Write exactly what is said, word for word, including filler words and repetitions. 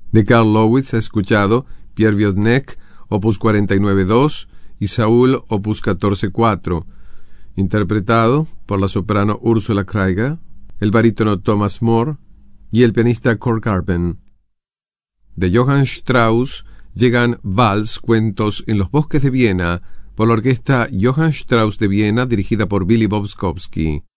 De Karl Lowitz ha escuchado Pierre Viodnek, opus cuarenta y nueve dos, y Saúl, opus catorce cuatro, interpretado por la soprano Ursula Krieger, el barítono Thomas Moore y el pianista Kurt Karpen. De Johann Strauss llegan Vals, cuentos en los bosques de Viena, por la orquesta Johann Strauss de Viena, dirigida por Billy Bob Skowski.